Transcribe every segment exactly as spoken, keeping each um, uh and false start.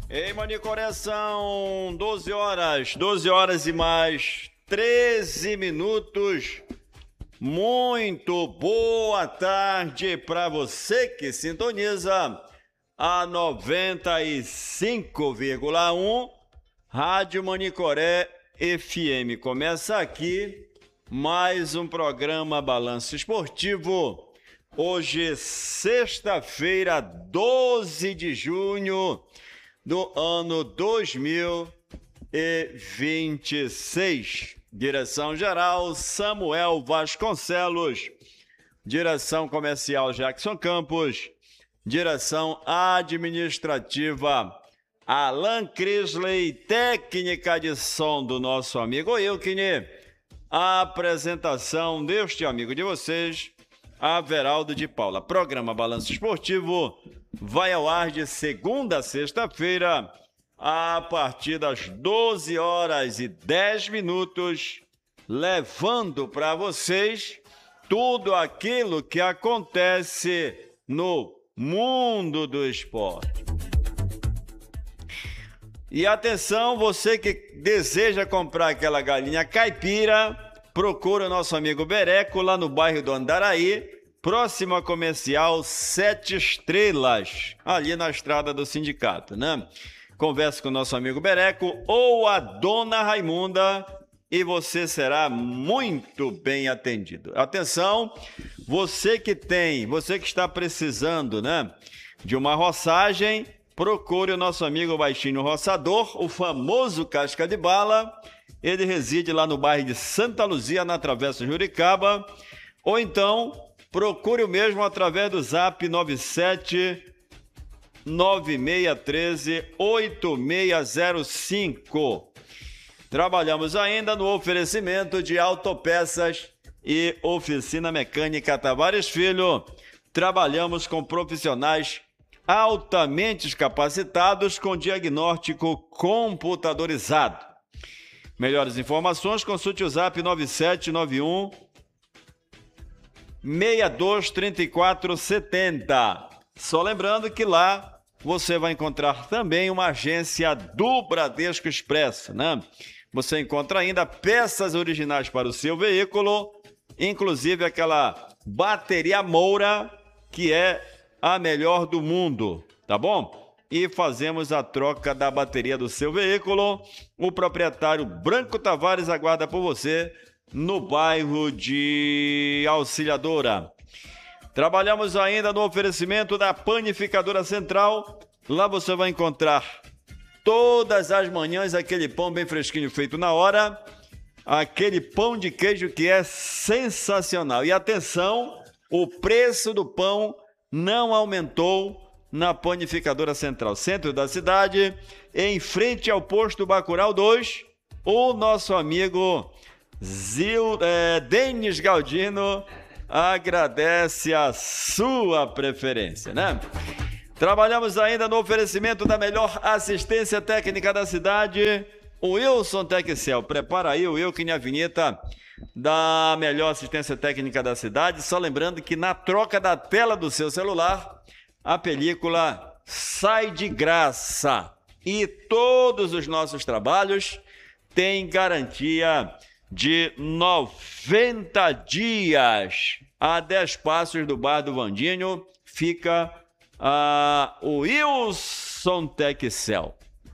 Em Manicoré são doze horas, doze horas e mais treze minutos. Muito boa tarde para você que sintoniza a noventa e cinco vírgula um Rádio Manicoré F M. Começa aqui mais um programa Balanço Esportivo. Hoje, sexta-feira, doze de junho do ano dois mil e vinte e seis. Direção-geral, Samuel Vasconcelos. Direção comercial, Jackson Campos. Direção administrativa, Alan Crisley. Técnica de som do nosso amigo Wilkine. A apresentação deste amigo de vocês, Averaldo de Paula. Programa Balanço Esportivo vai ao ar de segunda a sexta-feira, a partir das doze horas e dez minutos, levando para vocês tudo aquilo que acontece no mundo do esporte. E atenção, você que deseja comprar aquela galinha caipira, procura o nosso amigo Bereco lá no bairro do Andaraí, próximo à comercial Sete Estrelas, ali na estrada do sindicato, né? Converse com o nosso amigo Bereco ou a dona Raimunda e você será muito bem atendido. Atenção, você que tem, você que está precisando, né, de uma roçagem, procure o nosso amigo Baixinho Roçador, o famoso Casca de Bala. Ele reside lá no bairro de Santa Luzia, na Travessa Juricaba, ou então procure o mesmo através do zap nove sete nove seis um três oito seis zero cinco. Trabalhamos ainda no oferecimento de autopeças e oficina mecânica Tavares Filho. Trabalhamos com profissionais altamente capacitados com diagnóstico computadorizado. Melhores informações, consulte o zap nove sete nove um seis dois três quatro sete zero. Só lembrando que lá você vai encontrar também uma agência do Bradesco Expresso, né? Você encontra ainda peças originais para o seu veículo, inclusive aquela bateria Moura, que é a melhor do mundo, tá bom? E fazemos a troca da bateria do seu veículo. O proprietário Branco Tavares aguarda por você no bairro de Auxiliadora. Trabalhamos ainda no oferecimento da Panificadora Central. Lá você vai encontrar todas as manhãs aquele pão bem fresquinho feito na hora, aquele pão de queijo que é sensacional. E atenção, o preço do pão não aumentou na Panificadora Central, centro da cidade, em frente ao posto Bacurau dois, o nosso amigo Zil, é, Denis Galdino agradece a sua preferência, né? Trabalhamos ainda no oferecimento da melhor assistência técnica da cidade, o Wilson Teccel. Prepara aí o Wilkin, a vinheta da melhor assistência técnica da cidade. Só lembrando que na troca da tela do seu celular, a película sai de graça. E todos os nossos trabalhos têm garantia de noventa dias. A dez passos do bar do Vandinho fica a uh, Wilson Teccel.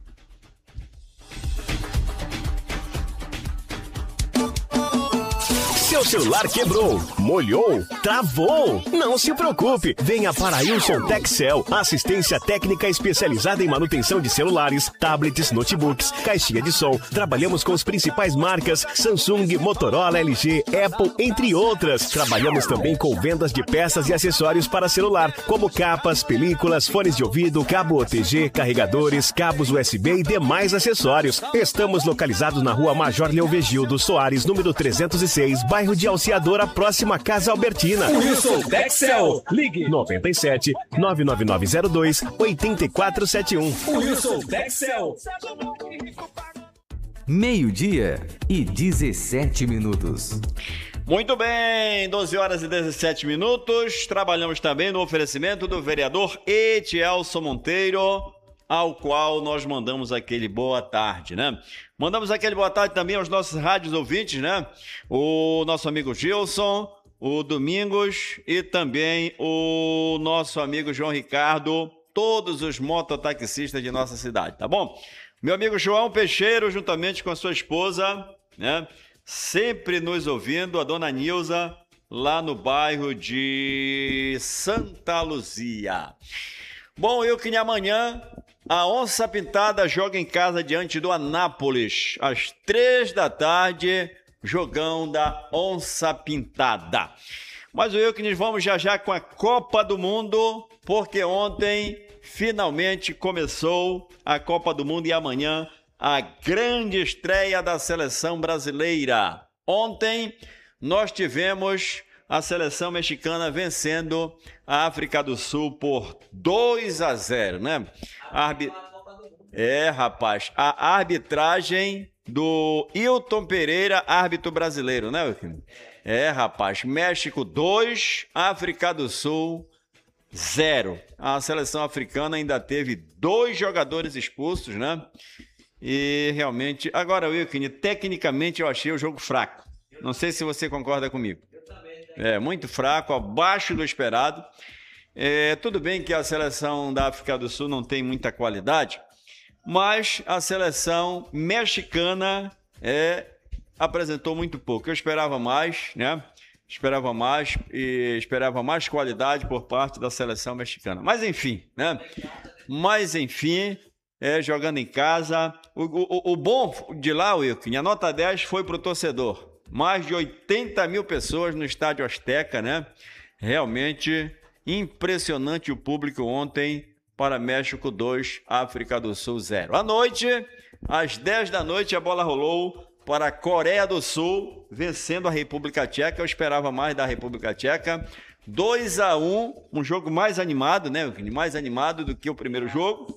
Seu celular quebrou, molhou, travou? Não se preocupe, venha para Wilson Teccel, assistência técnica especializada em manutenção de celulares, tablets, notebooks, caixinha de som. Trabalhamos com as principais marcas Samsung, Motorola, L G, Apple, entre outras. Trabalhamos também com vendas de peças e acessórios para celular, como capas, películas, fones de ouvido, cabo O T G, carregadores, cabos U S B e demais acessórios. Estamos localizados na rua Major Leovigildo Soares, número trezentos e seis, bairro de Auxiliadora, próxima à Casa Albertina. Wilson Teccel. Ligue noventa e sete, nove nove nove zero dois, oito quatro sete um. Wilson Teccel. Meio-dia e dezessete minutos. Muito bem, doze horas e dezessete minutos. Trabalhamos também no oferecimento do vereador Etielson Monteiro, ao qual nós mandamos aquele boa tarde, né? Mandamos aquele boa tarde também aos nossos rádios ouvintes, né? O nosso amigo Gilson, o Domingos e também o nosso amigo João Ricardo, todos os mototaxistas de nossa cidade, tá bom? Meu amigo João Peixeiro, juntamente com a sua esposa, né? Sempre nos ouvindo, a dona Nilza, lá no bairro de Santa Luzia. Bom, eu que amanhã a Onça Pintada joga em casa diante do Anápolis, às três da tarde, jogão da Onça Pintada. Mas o Wilkins, vamos já já com a Copa do Mundo, porque ontem finalmente começou a Copa do Mundo e amanhã a grande estreia da seleção brasileira. Ontem nós tivemos a seleção mexicana vencendo a África do Sul por dois a zero, né? Arbi... É, rapaz, a arbitragem do Hilton Pereira, árbitro brasileiro, né, Wilkins? É, rapaz, México dois, África do Sul zero. A seleção africana ainda teve dois jogadores expulsos, né? E realmente, agora, Wilkins, tecnicamente eu achei o jogo fraco. Não sei se você concorda comigo. É, muito fraco, abaixo do esperado. É, tudo bem que a seleção da África do Sul não tem muita qualidade, mas a seleção mexicana é, apresentou muito pouco. Eu esperava mais, né? Esperava mais e esperava mais qualidade por parte da seleção mexicana. Mas enfim, né? Mas enfim, é, jogando em casa. O, o, o bom de lá, Wilkins, a nota dez foi para o torcedor. Mais de oitenta mil pessoas no Estádio Azteca, né? Realmente impressionante o público ontem para México dois, África do Sul zero. À noite, às dez da noite, a bola rolou para a Coreia do Sul, vencendo a República Tcheca. Eu esperava mais da República Tcheca. dois a um, um jogo mais animado, né? Mais animado do que o primeiro jogo.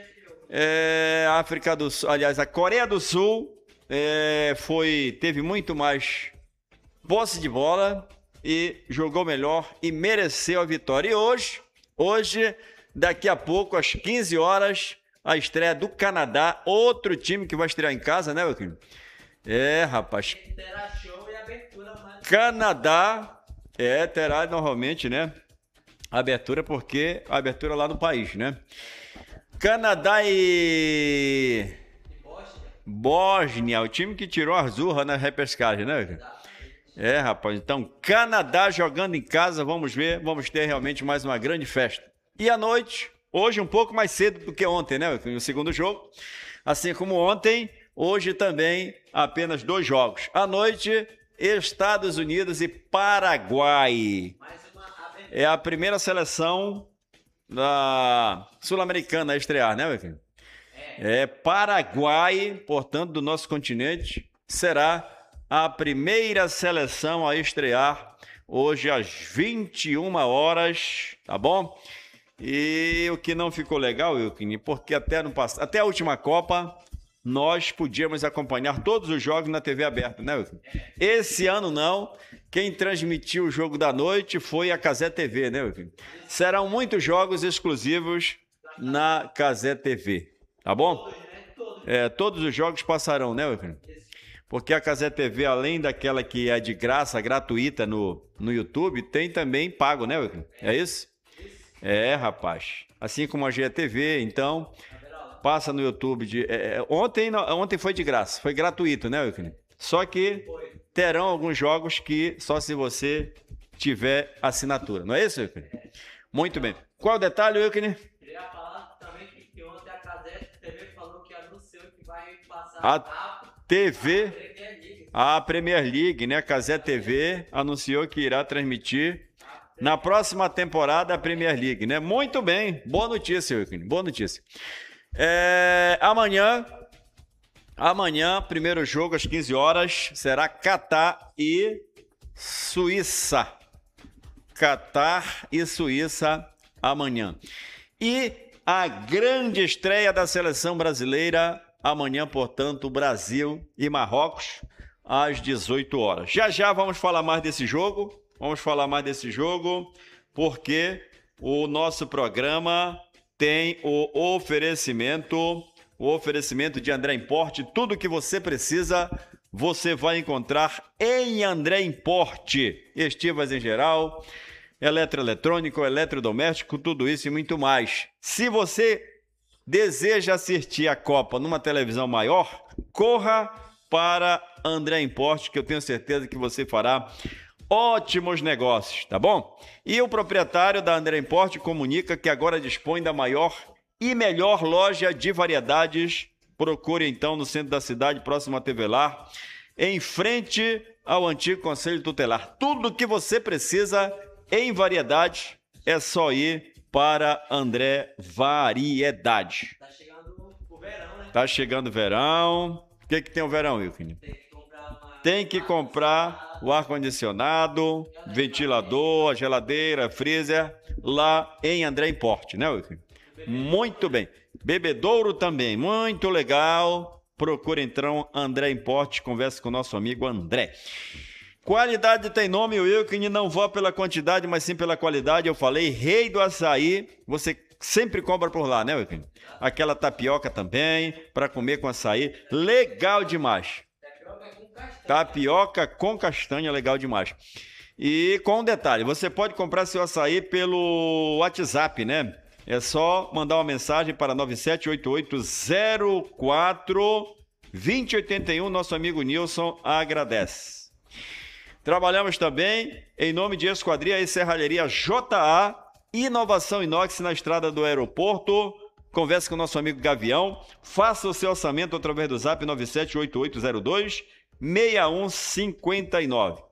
É, a África do Sul, aliás, a Coreia do Sul é, foi, teve muito mais posse de bola e jogou melhor e mereceu a vitória. E hoje, hoje, daqui a pouco, às quinze horas, a estreia do Canadá, outro time que vai estrear em casa, né, meu querido? É, rapaz. Terá show e abertura, mas... Canadá, é, terá normalmente, né? Abertura, porque a abertura lá no país, né? Canadá e... Bósnia. Bósnia, o time que tirou a Azurra na repescagem, né? É, rapaz. Então, Canadá jogando em casa, vamos ver, vamos ter realmente mais uma grande festa. E à noite, hoje um pouco mais cedo do que ontem, né? No segundo jogo. Assim como ontem, hoje também apenas dois jogos. À noite, Estados Unidos e Paraguai. É a primeira seleção da Sul-Americana a estrear, né, meu filho? É Paraguai, portanto, do nosso continente, será a primeira seleção a estrear hoje às vinte e uma horas, tá bom? E o que não ficou legal, Wilkin, porque até, no, até a última Copa nós podíamos acompanhar todos os jogos na T V aberta, né, Wilkin? Esse ano não. Quem transmitiu o jogo da noite foi a Cazé T V, né, Wilkin? Serão muitos jogos exclusivos na Cazé T V, tá bom? É, todos os jogos passarão, né, Wilkin? Porque a Cazé T V, além daquela que é de graça, gratuita no, no YouTube, tem também pago, né, Wilkin? É isso? É, rapaz. Assim como a G T V, então, passa no YouTube. De, é, ontem, ontem foi de graça, foi gratuito, né, Wilkin? Só que terão alguns jogos que só se você tiver assinatura. Não é isso, Wilkin? Muito bem. Qual o detalhe, Wilkin? Queria falar também que ontem a Cazé T V falou que anunciou que vai passar a a T V, Premier League. a Premier League, né? A Cazé T V anunciou que irá transmitir na próxima temporada a Premier League, né? Muito bem. Boa notícia, Wilkin. Boa notícia. É, amanhã, amanhã, primeiro jogo às quinze horas, será Catar e Suíça. Catar e Suíça amanhã. E a grande estreia da seleção brasileira amanhã, portanto, Brasil e Marrocos às dezoito horas. Já já vamos falar mais desse jogo. Vamos falar mais desse jogo, porque o nosso programa tem o oferecimento, o oferecimento de André Import. Tudo que você precisa, você vai encontrar em André Import. Estivas em geral, eletroeletrônico, eletrodoméstico, tudo isso e muito mais. Se você deseja assistir a Copa numa televisão maior, corra para André Import, que eu tenho certeza que você fará ótimos negócios, tá bom? E o proprietário da André Import comunica que agora dispõe da maior e melhor loja de variedades. Procure então no centro da cidade, próximo à T V Lar, em frente ao antigo Conselho Tutelar. Tudo o que você precisa em variedades é só ir para André Variedade. Tá chegando o verão, né? Tá chegando o verão. O que que tem o verão, Wilkin? Tem que comprar uma... Tem que comprar o ar-condicionado, ventilador, a geladeira, freezer, lá em André Import, né, Wilkin? Muito bem. Bebedouro também, muito legal. Procure então André Import, converse com o nosso amigo André. Qualidade tem nome, Wilkin, não vá pela quantidade, mas sim pela qualidade. Eu falei, Rei do Açaí, você sempre compra por lá, né, Wilkin? Aquela tapioca também, para comer com açaí, legal demais. Tapioca com castanha, legal demais. E com um detalhe, você pode comprar seu açaí pelo WhatsApp, né? É só mandar uma mensagem para nove sete oito oito zero quatro dois zero oito um. Nosso amigo Nilson agradece. Trabalhamos também em nome de Esquadria e Serralheria J A, inovação inox na estrada do aeroporto. Converse com o nosso amigo Gavião. Faça o seu orçamento através do zap nove sete oito oito zero dois seis um cinco nove.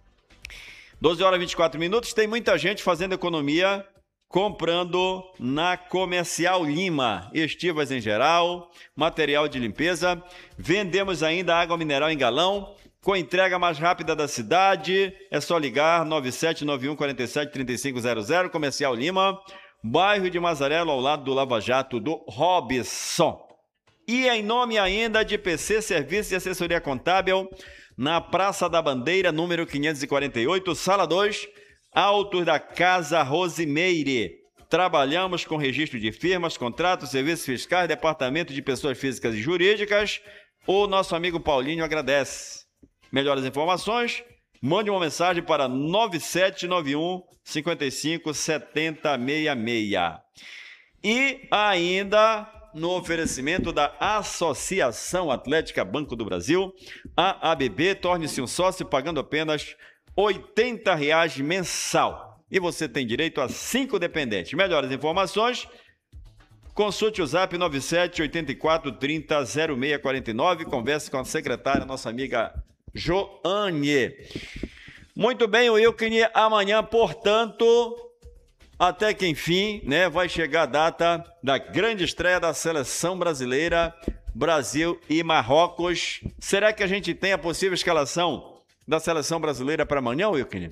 doze horas e vinte e quatro minutos. Tem muita gente fazendo economia comprando na Comercial Lima. Estivas em geral, material de limpeza. Vendemos ainda água mineral em galão, com entrega mais rápida da cidade. É só ligar nove sete nove um quatro sete três cinco zero zero. Comercial Lima, bairro de Mazarelo, ao lado do Lava Jato do Robson. E em nome ainda de P C Serviços e Assessoria Contábil, na Praça da Bandeira, número quinhentos e quarenta e oito, sala dois, alto da Casa Rosimeire. Trabalhamos com registro de firmas, contratos, serviços fiscais, departamento de pessoas físicas e jurídicas. O nosso amigo Paulinho agradece. Melhores informações, mande uma mensagem para nove sete nove um cinco cinco sete zero seis seis. E ainda no oferecimento da Associação Atlética Banco do Brasil, a A B B, torne-se um sócio pagando apenas oitenta reais mensal. E você tem direito a cinco dependentes. Melhores informações, consulte o zap nove sete oito quatro três zero zero seis quatro nove. Converse com a secretária, nossa amiga Joane. Muito bem, Wilkin, amanhã, portanto, até que enfim, né, vai chegar a data da grande estreia da Seleção Brasileira, Brasil e Marrocos. Será que a gente tem a possível escalação da Seleção Brasileira para amanhã, Wilkin?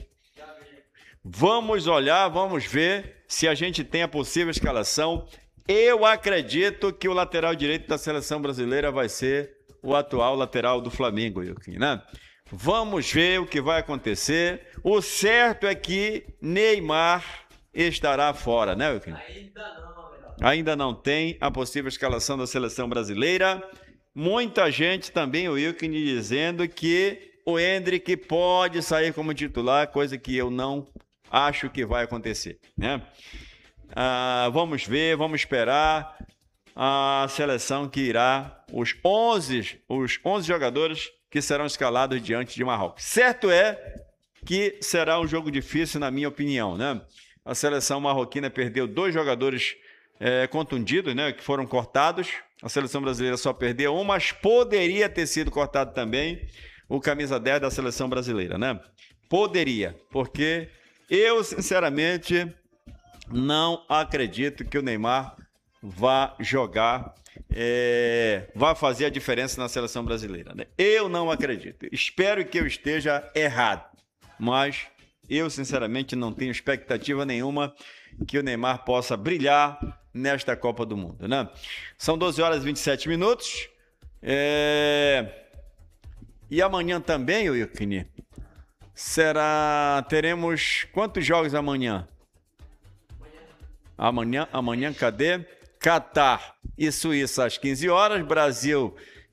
Vamos olhar, vamos ver se a gente tem a possível escalação. Eu acredito que o lateral direito da Seleção Brasileira vai ser o atual lateral do Flamengo, Wilkin, né? Vamos ver o que vai acontecer. O certo é que Neymar estará fora, né, Wilkin? Ainda não, melhor. Ainda não tem a possível escalação da Seleção Brasileira. Muita gente também, o Wilkin, dizendo que o Endrick pode sair como titular, coisa que eu não acho que vai acontecer, né? Ah, vamos ver, vamos esperar a seleção que irá, os onze, os onze jogadores que serão escalados diante de Marrocos. Certo é que será um jogo difícil, na minha opinião, né? A seleção marroquina perdeu dois jogadores é, contundidos, né, que foram cortados. A seleção brasileira só perdeu um, mas poderia ter sido cortado também o camisa dez da seleção brasileira, né? Poderia, porque eu, sinceramente, não acredito que o Neymar vá jogar, é, vá fazer a diferença na seleção brasileira, né? Eu não acredito. Espero que eu esteja errado, mas eu, sinceramente, não tenho expectativa nenhuma que o Neymar possa brilhar nesta Copa do Mundo, né? São doze horas e vinte e sete minutos. É... E amanhã também, Wilkin, será... teremos quantos jogos amanhã? Amanhã, amanhã cadê? Catar e Suíça às quinze horas, Brasil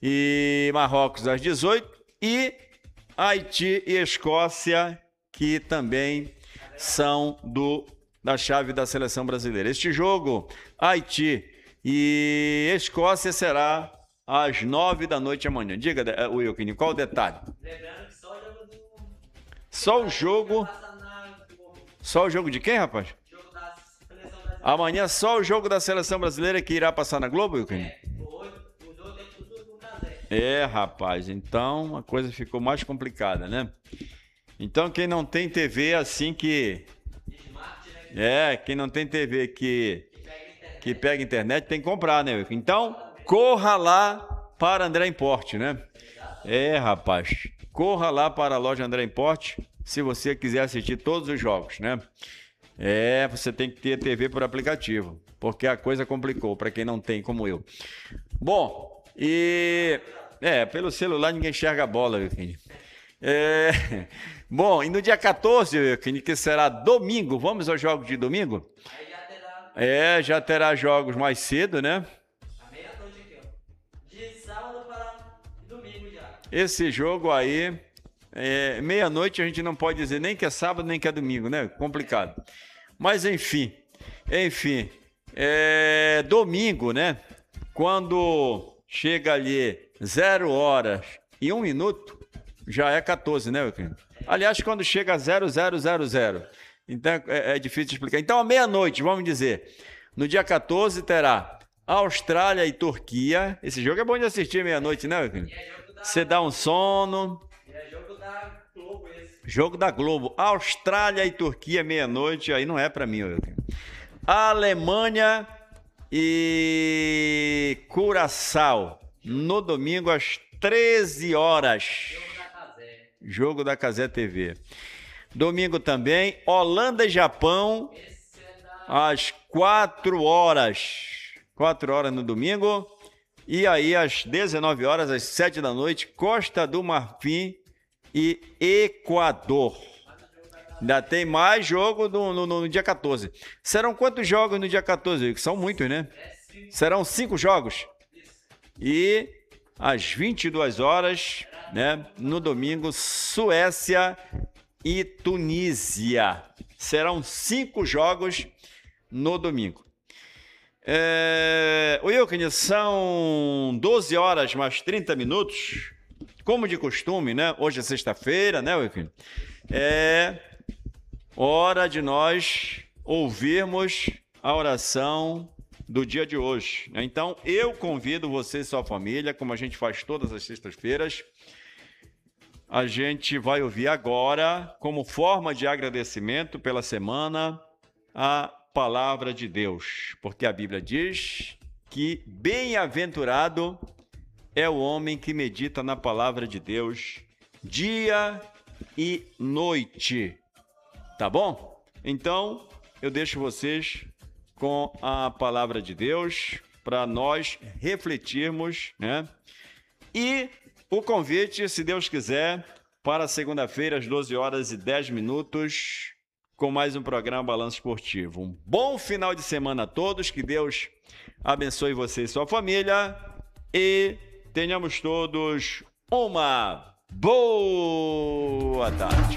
e Marrocos às dezoito e Haiti e Escócia, que também são do, da chave da seleção brasileira. Este jogo, Haiti e Escócia, será às nove da noite amanhã. Diga, Wilkin, qual o detalhe? Lembrando que só o jogo do. Só o jogo... Só o jogo de quem, rapaz? Jogo da seleção brasileira. Amanhã só o jogo da seleção brasileira que irá passar na Globo, Wilkin? É, hoje, os outros é tudo no Casé. É, rapaz, então a coisa ficou mais complicada, né? Então quem não tem T V assim que... Smart, né? É, quem não tem T V que, que pega internet tem que comprar, né, Wilkin? Então, corra lá para André Importe, né? É, rapaz, corra lá para a loja André Importe se você quiser assistir todos os jogos, né? É, você tem que ter T V por aplicativo, porque a coisa complicou para quem não tem, como eu. Bom, e... É, pelo celular ninguém enxerga a bola, Wilkin. É... Bom, e no dia quatorze, Wilkin, que será domingo, vamos aos jogos de domingo? Aí já terá É, já terá jogos mais cedo, né? a meia-noite aqui, ó. De sábado para domingo já. Esse jogo aí, é, meia-noite a gente não pode dizer nem que é sábado nem que é domingo, né? Complicado. Mas enfim, enfim, é, domingo, né? Quando chega ali zero horas e um minuto, já é quatorze, né, Wilkin? Aliás, quando chega a zero zero zero zero, então é, é difícil de explicar. Então, à meia-noite, vamos dizer, no dia quatorze terá Austrália e Turquia. Esse jogo é bom de assistir meia-noite, né, Wilkin? E é jogo da, Você dá um sono. e é jogo da Globo esse. Jogo da Globo. Austrália e Turquia, meia-noite. Aí não é pra mim, Wilkin. Alemanha e Curaçao. No domingo, às treze horas. Jogo da Casé. Jogo da Casé T V. Domingo também, Holanda e Japão, Esse é da. às quatro horas. quatro horas no domingo. E aí, às dezenove horas, às sete da noite, Costa do Marfim e Equador. Ainda tem mais jogo no, no, no dia quatorze. Serão quantos jogos no dia quatorze? São muitos, né? Serão cinco jogos. E às vinte e duas horas, né, no domingo, Suécia e Tunísia. Serão cinco jogos no domingo. É... O Wilkin, são doze horas mais trinta minutos, como de costume, né? Hoje é sexta-feira, né, Wilkin? É hora de nós ouvirmos a oração do dia de hoje. Então, eu convido você e sua família, como a gente faz todas as sextas-feiras, a gente vai ouvir agora, como forma de agradecimento pela semana, a palavra de Deus. Porque a Bíblia diz que bem-aventurado é o homem que medita na palavra de Deus dia e noite. Tá bom? Então, eu deixo vocês com a palavra de Deus para nós refletirmos, né? E o convite, se Deus quiser, para segunda-feira, às doze horas e dez minutos, com mais um programa Balanço Esportivo. Um bom final de semana a todos, que Deus abençoe você e sua família e tenhamos todos uma boa tarde.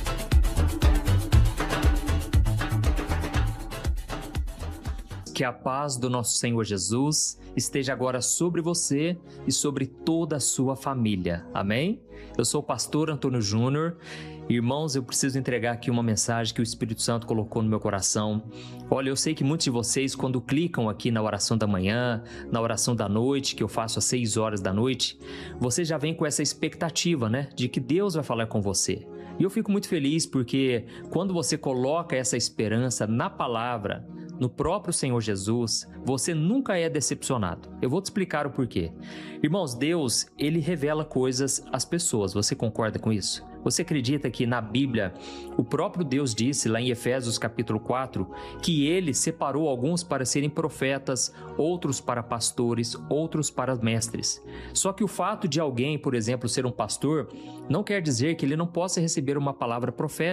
Que a paz do nosso Senhor Jesus esteja agora sobre você e sobre toda a sua família. Amém? Eu sou o pastor Antônio Júnior. Irmãos, eu preciso entregar aqui uma mensagem que o Espírito Santo colocou no meu coração. Olha, eu sei que muitos de vocês, quando clicam aqui na oração da manhã, na oração da noite, que eu faço às seis horas da noite, você já vem com essa expectativa, né? De que Deus vai falar com você. E eu fico muito feliz porque quando você coloca essa esperança na palavra, no próprio Senhor Jesus, você nunca é decepcionado. Eu vou te explicar o porquê. Irmãos, Deus, Ele revela coisas às pessoas. Você concorda com isso? Você acredita que na Bíblia, o próprio Deus disse lá em Efésios capítulo quatro, que Ele separou alguns para serem profetas, outros para pastores, outros para mestres. Só que o fato de alguém, por exemplo, ser um pastor, não quer dizer que ele não possa receber uma palavra profética.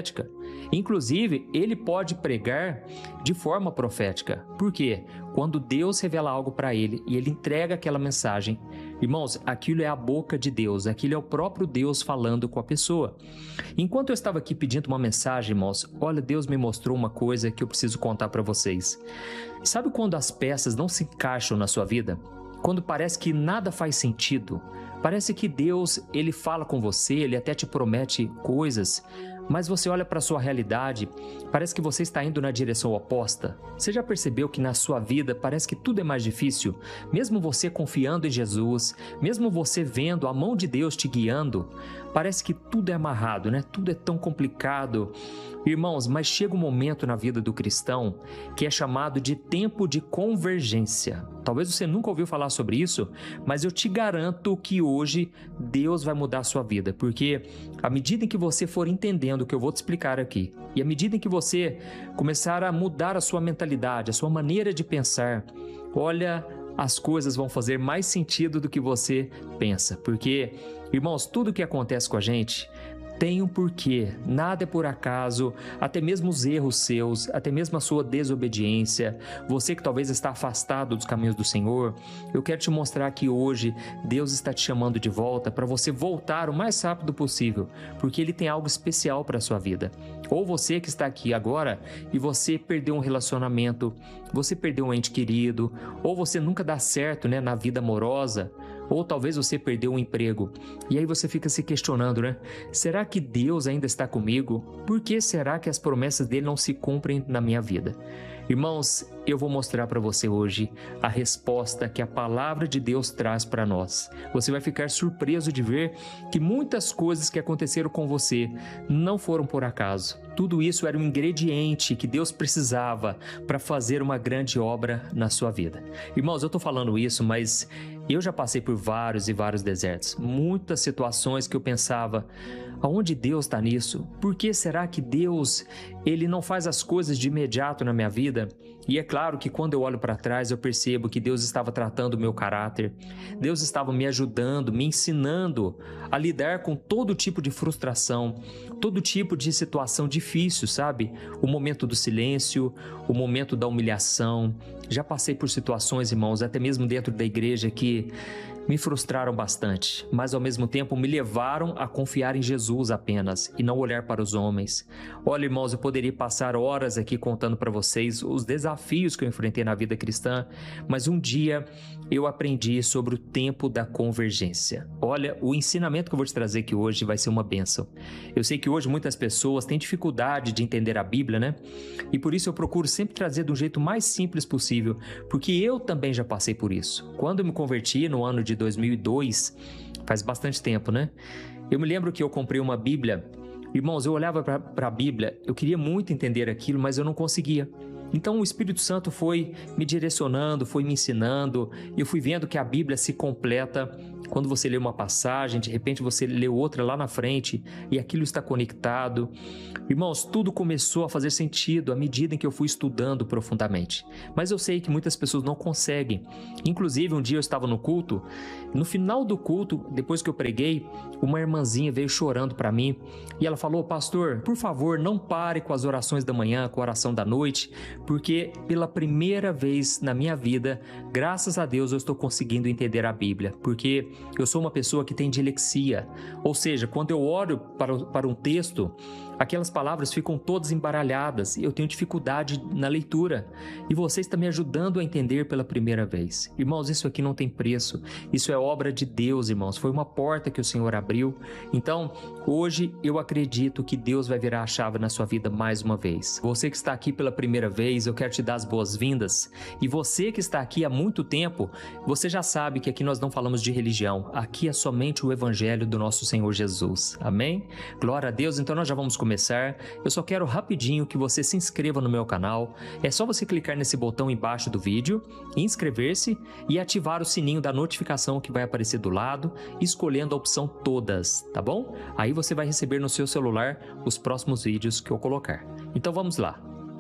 Inclusive, ele pode pregar de forma profética. Por quê? Quando Deus revela algo para ele e ele entrega aquela mensagem, irmãos, aquilo é a boca de Deus, aquilo é o próprio Deus falando com a pessoa. Enquanto eu estava aqui pedindo uma mensagem, irmãos, olha, Deus me mostrou uma coisa que eu preciso contar para vocês. Sabe quando as peças não se encaixam na sua vida? Quando parece que nada faz sentido? Parece que Deus, ele fala com você, ele até te promete coisas, mas você olha para a sua realidade, parece que você está indo na direção oposta. Você já percebeu que na sua vida parece que tudo é mais difícil? Mesmo você confiando em Jesus, mesmo você vendo a mão de Deus te guiando, parece que tudo é amarrado, né? Tudo é tão complicado. Irmãos, mas chega um momento na vida do cristão que é chamado de tempo de convergência. Talvez você nunca ouviu falar sobre isso, mas eu te garanto que hoje Deus vai mudar a sua vida, porque à medida em que você for entendendo o que eu vou te explicar aqui, e à medida em que você começar a mudar a sua mentalidade, a sua maneira de pensar, olha, as coisas vão fazer mais sentido do que você pensa, porque, irmãos, tudo que acontece com a gente tem um porquê, nada é por acaso, até mesmo os erros seus, até mesmo a sua desobediência, você que talvez está afastado dos caminhos do Senhor, eu quero te mostrar que hoje Deus está te chamando de volta para você voltar o mais rápido possível, porque Ele tem algo especial para a sua vida. Ou você que está aqui agora e você perdeu um relacionamento, você perdeu um ente querido, ou você nunca dá certo, né, na vida amorosa, ou talvez você perdeu um emprego, e aí você fica se questionando, né? Será que Deus ainda está comigo? Por que será que as promessas dele não se cumprem na minha vida? Irmãos, eu vou mostrar para você hoje a resposta que a palavra de Deus traz para nós. Você vai ficar surpreso de ver que muitas coisas que aconteceram com você não foram por acaso. Tudo isso era um ingrediente que Deus precisava para fazer uma grande obra na sua vida. Irmãos, eu estou falando isso, mas eu já passei por vários e vários desertos. Muitas situações que eu pensava, aonde Deus está nisso? Por que será que Deus, Ele não faz as coisas de imediato na minha vida? E é claro que quando eu olho para trás eu percebo que Deus estava tratando o meu caráter, Deus estava me ajudando, me ensinando a lidar com todo tipo de frustração, todo tipo de situação difícil, sabe? O momento do silêncio, o momento da humilhação. Já passei por situações, irmãos, até mesmo dentro da igreja que me frustraram bastante, mas ao mesmo tempo me levaram a confiar em Jesus apenas e não olhar para os homens. Olha, irmãos, eu poderia passar horas aqui contando para vocês os desafios que eu enfrentei na vida cristã, mas um dia eu aprendi sobre o tempo da convergência. Olha, o ensinamento que eu vou te trazer aqui hoje vai ser uma bênção. Eu sei que hoje muitas pessoas têm dificuldade de entender a Bíblia, né? E por isso eu procuro sempre trazer de um jeito mais simples possível, porque eu também já passei por isso. Quando eu me converti no ano de dois mil e dois, faz bastante tempo, né? Eu me lembro que eu comprei uma Bíblia. Irmãos, eu olhava para a Bíblia, eu queria muito entender aquilo, mas eu não conseguia. Então o Espírito Santo foi me direcionando, foi me ensinando, e eu fui vendo que a Bíblia se completa quando você lê uma passagem, de repente você lê outra lá na frente e aquilo está conectado. Irmãos, tudo começou a fazer sentido à medida em que eu fui estudando profundamente. Mas eu sei que muitas pessoas não conseguem. Inclusive, um dia eu estava no culto, no final do culto, depois que eu preguei, uma irmãzinha veio chorando para mim e ela falou: pastor, por favor, não pare com as orações da manhã, com a oração da noite, porque pela primeira vez na minha vida, graças a Deus, eu estou conseguindo entender a Bíblia, porque eu sou uma pessoa que tem dislexia, ou seja, quando eu olho para, para um texto, aquelas palavras ficam todas embaralhadas e eu tenho dificuldade na leitura. E você está me ajudando a entender pela primeira vez. Irmãos, isso aqui não tem preço. Isso é obra de Deus, irmãos. Foi uma porta que o Senhor abriu. Então, hoje eu acredito que Deus vai virar a chave na sua vida mais uma vez. Você que está aqui pela primeira vez, eu quero te dar as boas-vindas. E você que está aqui há muito tempo, você já sabe que aqui nós não falamos de religião. Aqui é somente o Evangelho do nosso Senhor Jesus. Amém? Glória a Deus. Então nós já vamos começar. Eu só quero rapidinho que você se inscreva no meu canal. É só você clicar nesse botão embaixo do vídeo, inscrever-se e ativar o sininho da notificação que vai aparecer do lado, escolhendo a opção todas, tá bom? Aí você vai receber no seu celular os próximos vídeos que eu colocar. Então vamos lá.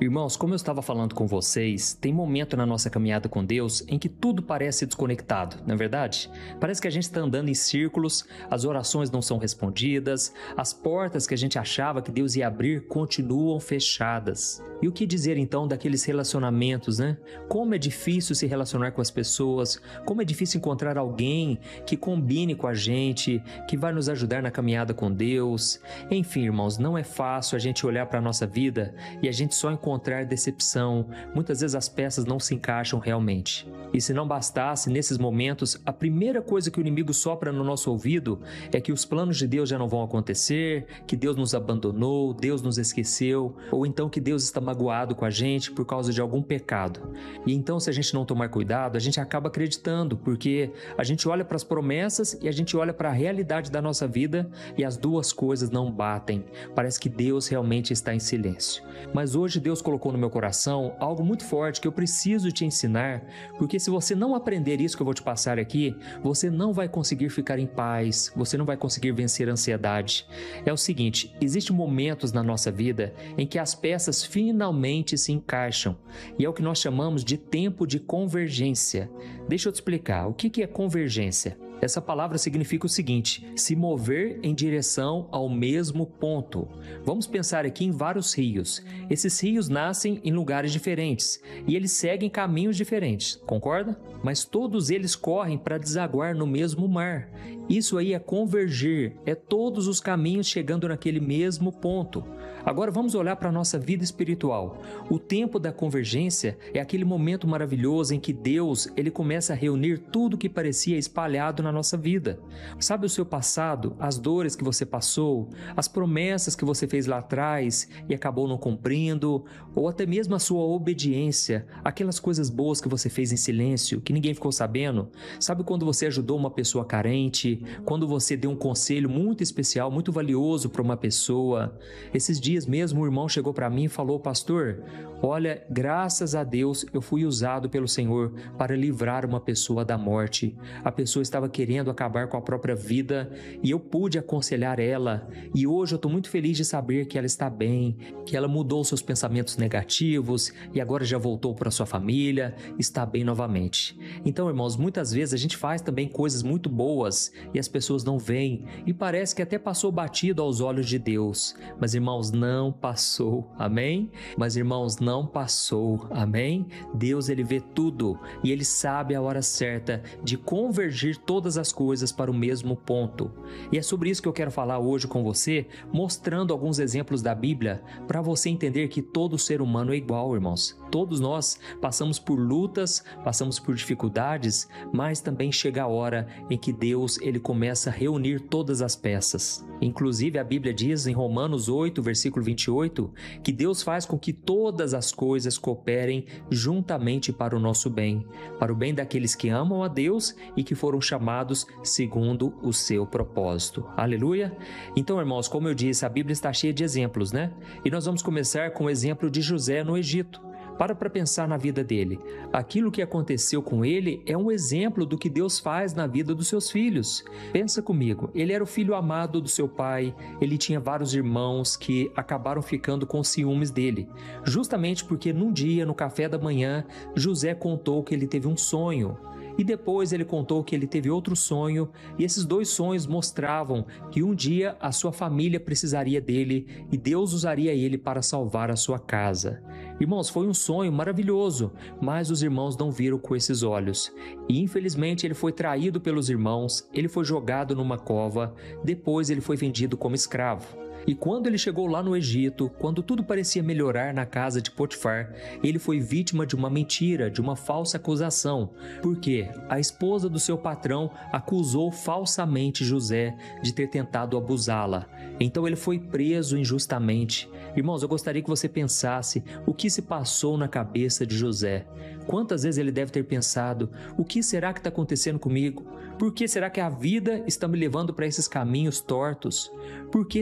Irmãos, como eu estava falando com vocês, tem momento na nossa caminhada com Deus em que tudo parece desconectado, não é verdade? Parece que a gente está andando em círculos, as orações não são respondidas, as portas que a gente achava que Deus ia abrir continuam fechadas. E o que dizer então daqueles relacionamentos, né? Como é difícil se relacionar com as pessoas, como é difícil encontrar alguém que combine com a gente, que vai nos ajudar na caminhada com Deus. Enfim, irmãos, não é fácil a gente olhar para a nossa vida e a gente só encontrar decepção. Muitas vezes as peças não se encaixam realmente. E se não bastasse, nesses momentos, a primeira coisa que o inimigo sopra no nosso ouvido é que os planos de Deus já não vão acontecer, que Deus nos abandonou, Deus nos esqueceu, ou então que Deus está magoado com a gente por causa de algum pecado. E então, se a gente não tomar cuidado, a gente acaba acreditando, porque a gente olha para as promessas e a gente olha para a realidade da nossa vida e as duas coisas não batem. Parece que Deus realmente está em silêncio. Mas hoje Deus colocou no meu coração algo muito forte que eu preciso te ensinar, porque se você não aprender isso que eu vou te passar aqui, você não vai conseguir ficar em paz, você não vai conseguir vencer a ansiedade. É o seguinte, existem momentos na nossa vida em que as peças finalmente se encaixam, e é o que nós chamamos de tempo de convergência. Deixa eu te explicar, o que é convergência? Essa palavra significa o seguinte: se mover em direção ao mesmo ponto. Vamos pensar aqui em vários rios. Esses rios nascem em lugares diferentes e eles seguem caminhos diferentes, concorda? Mas todos eles correm para desaguar no mesmo mar. Isso aí é convergir, é todos os caminhos chegando naquele mesmo ponto. Agora vamos olhar para a nossa vida espiritual. O tempo da convergência é aquele momento maravilhoso em que Deus ele começa a reunir tudo que parecia espalhado na nossa vida. Sabe o seu passado, as dores que você passou, as promessas que você fez lá atrás e acabou não cumprindo, ou até mesmo a sua obediência, aquelas coisas boas que você fez em silêncio, que ninguém ficou sabendo. Sabe quando você ajudou uma pessoa carente, quando você deu um conselho muito especial, muito valioso para uma pessoa. Esses dias mesmo o irmão chegou para mim e falou: pastor, olha, graças a Deus eu fui usado pelo Senhor para livrar uma pessoa da morte. A pessoa estava querendo acabar com a própria vida e eu pude aconselhar ela, e hoje eu estou muito feliz de saber que ela está bem, que ela mudou seus pensamentos negativos e agora já voltou para sua família, está bem novamente. Então, irmãos, muitas vezes a gente faz também coisas muito boas e as pessoas não veem e parece que até passou batido aos olhos de Deus, mas irmãos, não passou, amém? Mas irmãos, não passou, amém? Deus ele vê tudo e ele sabe a hora certa de convergir todas as coisas para o mesmo ponto. E é sobre isso que eu quero falar hoje com você, mostrando alguns exemplos da Bíblia para você entender que todo ser humano é igual, irmãos. Todos nós passamos por lutas, passamos por dificuldades, mas também chega a hora em que Deus ele começa a reunir todas as peças. Inclusive a Bíblia diz em Romanos oito, versículo vinte e oito, que Deus faz com que todas as coisas cooperem juntamente para o nosso bem, para o bem daqueles que amam a Deus e que foram chamados segundo o seu propósito. Aleluia? Então, irmãos, como eu disse, a Bíblia está cheia de exemplos, né? E nós vamos começar com o exemplo de José no Egito. Para para pensar na vida dele. Aquilo que aconteceu com ele é um exemplo do que Deus faz na vida dos seus filhos. Pensa comigo, ele era o filho amado do seu pai, ele tinha vários irmãos que acabaram ficando com ciúmes dele, justamente porque num dia, no café da manhã, José contou que ele teve um sonho. E depois ele contou que ele teve outro sonho, e esses dois sonhos mostravam que um dia a sua família precisaria dele e Deus usaria ele para salvar a sua casa. Irmãos, foi um sonho maravilhoso, mas os irmãos não viram com esses olhos. E infelizmente ele foi traído pelos irmãos, ele foi jogado numa cova, depois ele foi vendido como escravo. E quando ele chegou lá no Egito, quando tudo parecia melhorar na casa de Potifar, ele foi vítima de uma mentira, de uma falsa acusação, porque a esposa do seu patrão acusou falsamente José de ter tentado abusá-la. Então ele foi preso injustamente. Irmãos, eu gostaria que você pensasse o que se passou na cabeça de José. Quantas vezes ele deve ter pensado: o que será que está acontecendo comigo? Por que será que a vida está me levando para esses caminhos tortos? Por que será que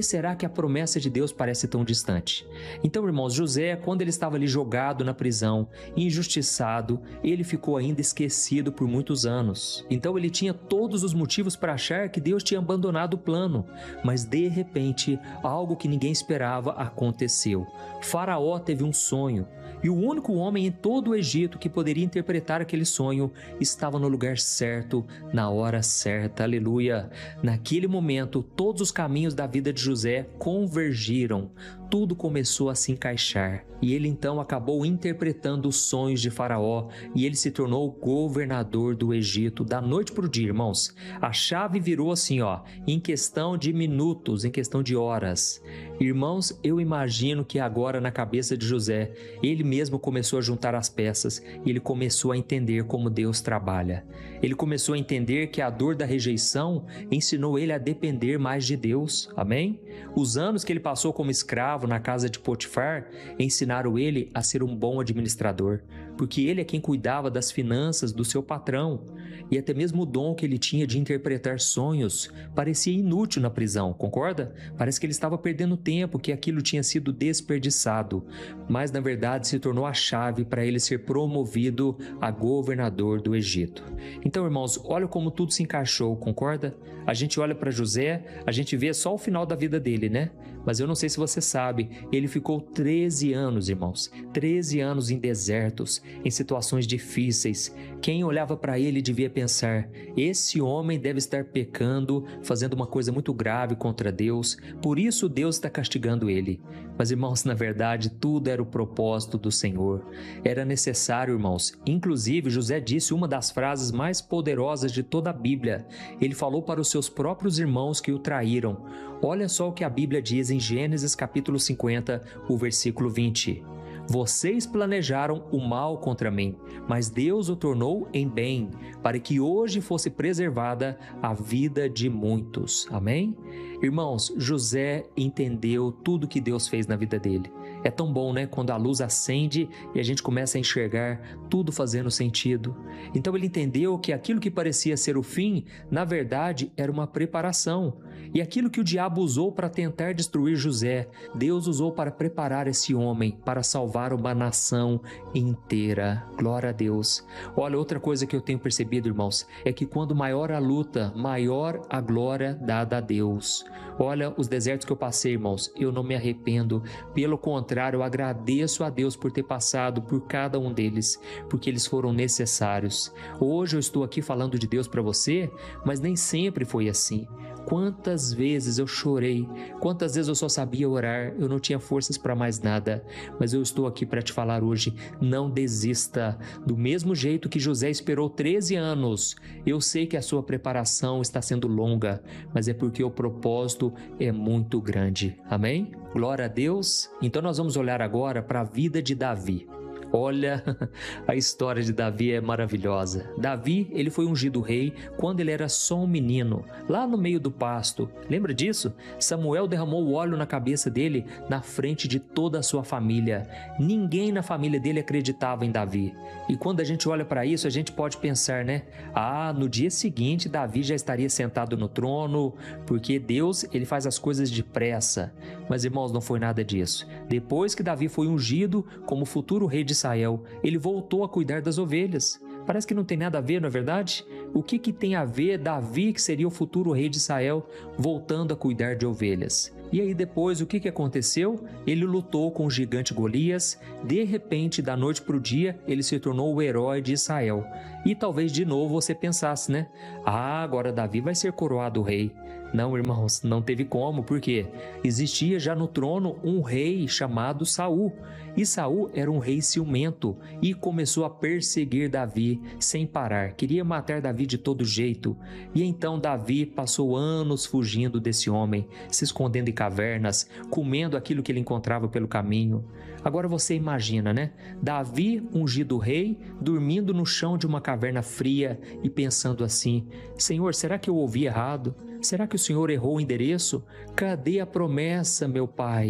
a promessa de Deus parece tão distante? Então, irmãos, José, quando ele estava ali jogado na prisão, injustiçado, ele ficou ainda esquecido por muitos anos. Então ele tinha todos os motivos para achar que Deus tinha abandonado o plano, mas de repente, algo que ninguém esperava aconteceu. Faraó teve um sonho, e o único homem em todo o Egito que poderia interpretar aquele sonho estava no lugar certo, na hora certa, aleluia. Naquele momento, todos os caminhos da vida de José convergiram, tudo começou a se encaixar, e ele então acabou interpretando os sonhos de Faraó, e ele se tornou governador do Egito, da noite para o dia, irmãos. A chave virou assim, ó, em questão de minutos, em questão de horas. Irmãos, eu imagino que agora na cabeça de José, ele mesmo começou a juntar as peças, e ele começou a entender como Deus trabalha. Ele começou a entender que a dor da rejeição ensinou ele a depender mais de Deus, amém? Os anos que ele passou como escravo na casa de Potifar ensinaram ele a ser um bom administrador, porque ele é quem cuidava das finanças do seu patrão, e até mesmo o dom que ele tinha de interpretar sonhos parecia inútil na prisão, concorda? Parece que ele estava perdendo tempo, que aquilo tinha sido desperdiçado, mas na verdade se tornou a chave para ele ser promovido a governador do Egito. Então, irmãos, olha como tudo se encaixou, concorda? A gente olha para José, a gente vê só o final da vida dele, né? Mas eu não sei se você sabe, ele ficou treze anos, irmãos, treze anos em desertos, em situações difíceis. Quem olhava para ele devia pensar, esse homem deve estar pecando, fazendo uma coisa muito grave contra Deus, por isso Deus está castigando ele. Mas, irmãos, na verdade, tudo era o propósito do Senhor. Era necessário, irmãos. Inclusive, José disse uma das frases mais poderosas de toda a Bíblia. Ele falou para os seus próprios irmãos que o traíram. Olha só o que a Bíblia diz em Gênesis capítulo cinquenta, o versículo vinte. Vocês planejaram o mal contra mim, mas Deus o tornou em bem, para que hoje fosse preservada a vida de muitos. Amém? Irmãos, José entendeu tudo que Deus fez na vida dele. É tão bom, né? Quando a luz acende e a gente começa a enxergar tudo fazendo sentido. Então ele entendeu que aquilo que parecia ser o fim, na verdade, era uma preparação. E aquilo que o diabo usou para tentar destruir José, Deus usou para preparar esse homem, para salvar uma nação inteira. Glória a Deus. Olha, outra coisa que eu tenho percebido, irmãos, é que quando maior a luta, maior a glória dada a Deus. Olha, os desertos que eu passei, irmãos, eu não me arrependo. Pelo contrário, eu agradeço a Deus por ter passado por cada um deles, porque eles foram necessários. Hoje eu estou aqui falando de Deus para você, mas nem sempre foi assim. Quantas vezes eu chorei, quantas vezes eu só sabia orar, eu não tinha forças para mais nada, mas eu estou aqui para te falar hoje, não desista. Do mesmo jeito que José esperou treze anos, eu sei que a sua preparação está sendo longa, mas é porque o propósito é muito grande. Amém? Glória a Deus. Então nós vamos olhar agora para a vida de Davi. Olha, a história de Davi é maravilhosa. Davi, ele foi ungido rei quando ele era só um menino, lá no meio do pasto. Lembra disso? Samuel derramou óleo na cabeça dele na frente de toda a sua família. Ninguém na família dele acreditava em Davi. E quando a gente olha para isso, a gente pode pensar, né? Ah, no dia seguinte Davi já estaria sentado no trono, porque Deus, ele faz as coisas depressa. Mas, irmãos, não foi nada disso. Depois que Davi foi ungido como futuro rei de Israel, ele voltou a cuidar das ovelhas. Parece que não tem nada a ver, não é verdade? O que, que tem a ver Davi, que seria o futuro rei de Israel, voltando a cuidar de ovelhas? E aí depois, o que, que aconteceu? Ele lutou com o gigante Golias. De repente, da noite para o dia, ele se tornou o herói de Israel. E talvez de novo você pensasse, né? Ah, agora Davi vai ser coroado rei. Não, irmãos, não teve como, porque existia já no trono um rei chamado Saul. E Saul era um rei ciumento e começou a perseguir Davi sem parar. Queria matar Davi de todo jeito. E então Davi passou anos fugindo desse homem, se escondendo em cavernas, comendo aquilo que ele encontrava pelo caminho. Agora você imagina, né? Davi, ungido rei, dormindo no chão de uma caverna fria e pensando assim: Senhor, será que eu ouvi errado? Será que o Senhor errou o endereço? Cadê a promessa, meu pai?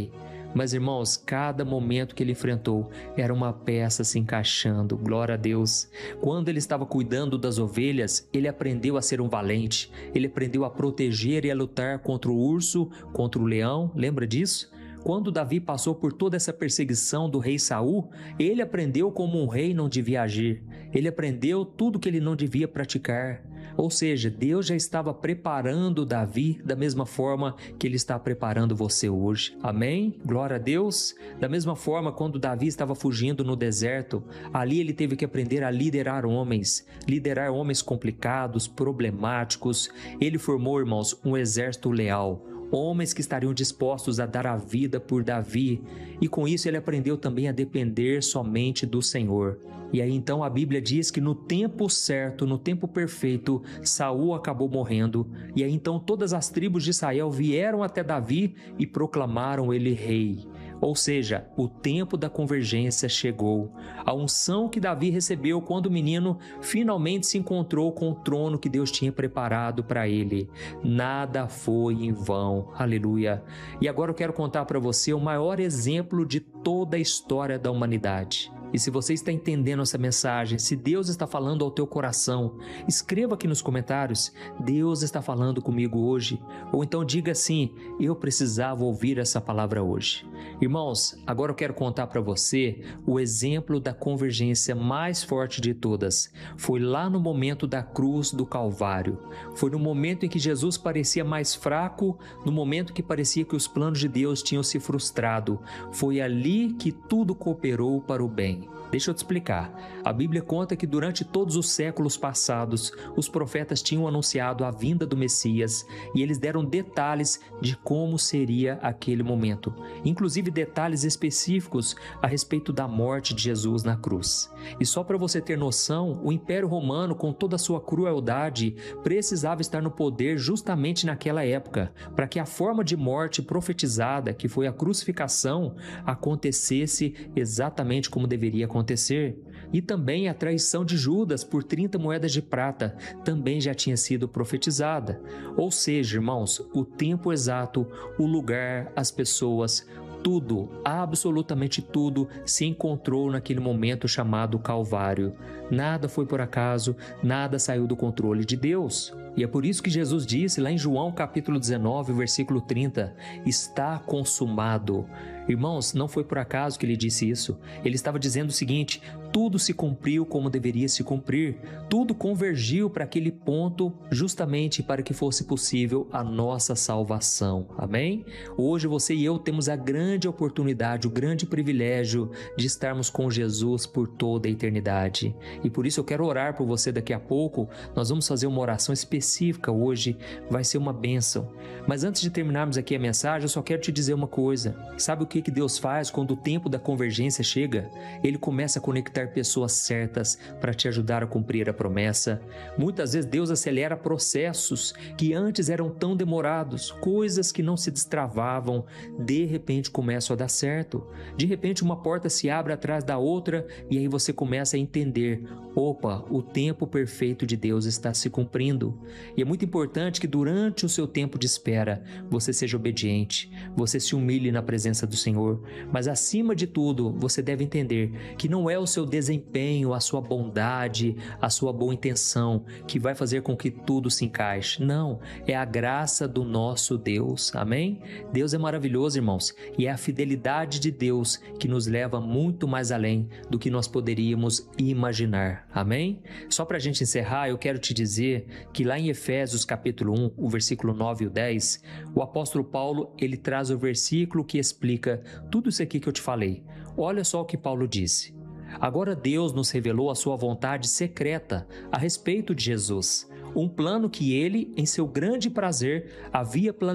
Mas, irmãos, cada momento que ele enfrentou era uma peça se encaixando, glória a Deus. Quando ele estava cuidando das ovelhas, ele aprendeu a ser um valente, ele aprendeu a proteger e a lutar contra o urso, contra o leão, lembra disso? Quando Davi passou por toda essa perseguição do rei Saul, ele aprendeu como um rei não devia agir. Ele aprendeu tudo que ele não devia praticar. Ou seja, Deus já estava preparando Davi da mesma forma que ele está preparando você hoje. Amém? Glória a Deus. Da mesma forma, quando Davi estava fugindo no deserto, ali ele teve que aprender a liderar homens, liderar homens complicados, problemáticos. Ele formou, irmãos, um exército leal. Homens que estariam dispostos a dar a vida por Davi, e com isso ele aprendeu também a depender somente do Senhor. E aí então a Bíblia diz que no tempo certo, no tempo perfeito, Saul acabou morrendo, e aí então todas as tribos de Israel vieram até Davi e proclamaram ele rei. Ou seja, o tempo da convergência chegou. A unção que Davi recebeu quando o menino finalmente se encontrou com o trono que Deus tinha preparado para ele. Nada foi em vão. Aleluia. E agora eu quero contar para você o maior exemplo de toda a história da humanidade. E se você está entendendo essa mensagem, se Deus está falando ao teu coração, escreva aqui nos comentários: Deus está falando comigo hoje. Ou então diga assim: eu precisava ouvir essa palavra hoje. Irmãos, agora eu quero contar para você o exemplo da convergência mais forte de todas. Foi lá no momento da cruz do Calvário. Foi no momento em que Jesus parecia mais fraco, no momento que parecia que os planos de Deus tinham se frustrado. Foi ali que tudo cooperou para o bem. Deixa eu te explicar. A Bíblia conta que durante todos os séculos passados, os profetas tinham anunciado a vinda do Messias e eles deram detalhes de como seria aquele momento, inclusive detalhes específicos a respeito da morte de Jesus na cruz. E só para você ter noção, o Império Romano, com toda a sua crueldade, precisava estar no poder justamente naquela época, para que a forma de morte profetizada, que foi a crucificação, acontecesse exatamente como deveria acontecer. acontecer. E também a traição de Judas por trinta moedas de prata também já tinha sido profetizada. Ou seja, irmãos, o tempo exato, o lugar, as pessoas, tudo, absolutamente tudo se encontrou naquele momento chamado Calvário. Nada foi por acaso, nada saiu do controle de Deus. E é por isso que Jesus disse lá em João capítulo dezenove, versículo trinta, está consumado. Irmãos, não foi por acaso que ele disse isso. Ele estava dizendo o seguinte: tudo se cumpriu como deveria se cumprir. Tudo convergiu para aquele ponto justamente para que fosse possível a nossa salvação. Amém? Hoje você e eu temos a grande oportunidade, o grande privilégio de estarmos com Jesus por toda a eternidade. E por isso eu quero orar por você daqui a pouco. Nós vamos fazer uma oração específica hoje. Vai ser uma bênção. Mas antes de terminarmos aqui a mensagem, eu só quero te dizer uma coisa. Sabe o que que Deus faz quando o tempo da convergência chega? Ele começa a conectar pessoas certas para te ajudar a cumprir a promessa. Muitas vezes Deus acelera processos que antes eram tão demorados, coisas que não se destravavam, de repente começam a dar certo. De repente uma porta se abre atrás da outra e aí você começa a entender: opa, o tempo perfeito de Deus está se cumprindo. E é muito importante que durante o seu tempo de espera você seja obediente, você se humilhe na presença do Senhor. Mas acima de tudo, você deve entender que não é o seu desempenho, a sua bondade, a sua boa intenção que vai fazer com que tudo se encaixe. Não, é a graça do nosso Deus. Amém? Deus é maravilhoso, irmãos, e é a fidelidade de Deus que nos leva muito mais além do que nós poderíamos imaginar. Amém? Só para a gente encerrar, eu quero te dizer que lá em Efésios capítulo um, o versículo nove e o dez, o apóstolo Paulo, ele traz o versículo que explica tudo isso aqui que eu te falei. Olha só o que Paulo disse: agora Deus nos revelou a sua vontade secreta a respeito de Jesus, um plano que ele, em seu grande prazer, havia planejado